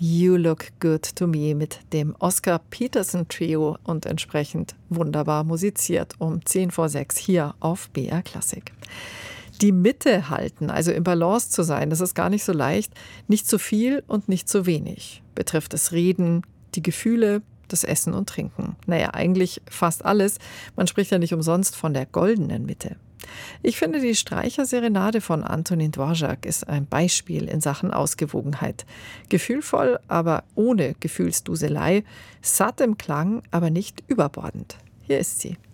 You Look Good to Me mit dem Oscar Peterson Trio und entsprechend wunderbar musiziert um 5:10 hier auf BR Klassik. Die Mitte halten, also im Balance zu sein, das ist gar nicht so leicht. Nicht zu viel und nicht zu wenig. Betrifft das Reden, die Gefühle, das Essen und Trinken. Naja, eigentlich fast alles. Man spricht ja nicht umsonst von der goldenen Mitte. Ich finde, die Streicherserenade von Antonin Dvorak ist ein Beispiel in Sachen Ausgewogenheit. Gefühlvoll, aber ohne Gefühlsduselei, satt im Klang, aber nicht überbordend. Hier ist sie.